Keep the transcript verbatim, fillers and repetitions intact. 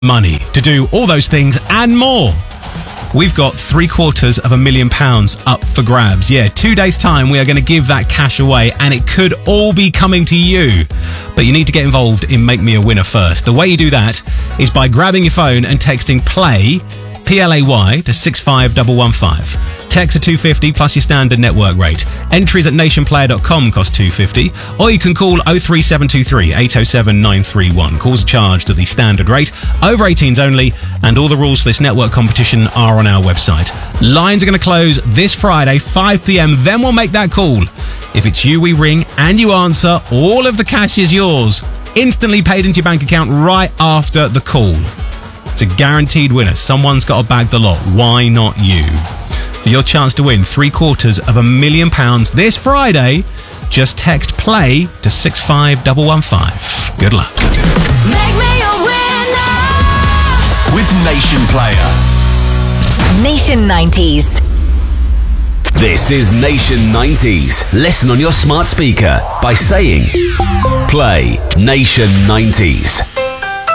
money to do all those things and more. We've got three quarters of a million pounds up for grabs. Yeah, two days' time, we are going to give that cash away, and it could all be coming to you. But you need to get involved in Make Me a Winner first. The way you do that is by grabbing your phone and texting PLAY, P L A Y, to six five one one five. Text are two pounds fifty plus your standard network rate. Entries at nationplayer dot com cost two pounds fifty, or you can call oh three seven two three, eight oh seven, nine three one. Calls are charged at the standard rate. Over eighteens only, and all the rules for this network competition are on our website. Lines are going to close this Friday, five p.m, then we'll make that call. If it's you we ring and you answer, all of the cash is yours. Instantly paid into your bank account right after the call. It's a guaranteed winner. Someone's got to bag the lot. Why not you? For your chance to win three quarters of a million pounds this Friday, just text PLAY to six five one one five. Good luck. Make me a winner with Nation Player. Nation nineties. This is Nation nineties. Listen on your smart speaker by saying Play Nation nineties.